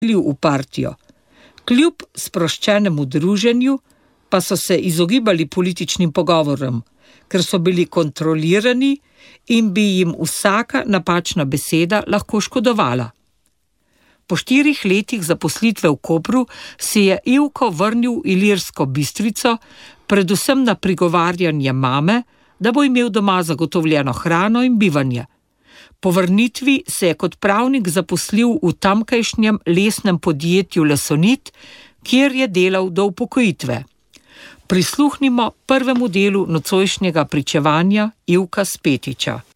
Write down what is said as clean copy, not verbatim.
v partijo. Kljub sproščenemu druženju pa so se izogibali političnim pogovorom, ker so bili kontrolirani in bi jim vsaka napačna beseda lahko škodovala. Po 4 letih zaposlitve v Kopru se je Ivko vrnil v Ilirsko Bistrico, predvsem na prigovarjanje mame, da bo imel doma zagotovljeno hrano in bivanje. Po vrnitvi se je kot pravnik zaposlil v tamkajšnjem lesnem podjetju Lesonit, kjer je delal do upokojitve. Prisluhnimo prvemu delu nocojšnjega pričevanja Ivka Spetiča.